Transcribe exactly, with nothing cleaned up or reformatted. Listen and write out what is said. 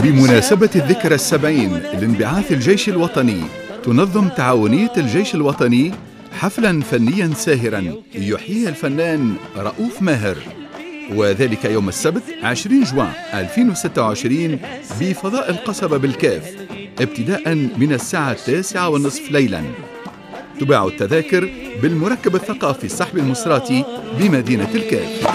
بمناسبة الذكرى السبعين لانبعاث الجيش الوطني، تنظم تعاونية الجيش الوطني حفلاً فنياً ساهراً يحييه الفنان رؤوف ماهر، وذلك يوم السبت عشرين جوان ألفين وستة وعشرين بفضاء القصبة بالكاف، ابتداء من الساعة التاسعة والنصف ليلاً. تباع التذاكر بالمركب الثقافي الصحبي المصراتي بمدينة الكاف.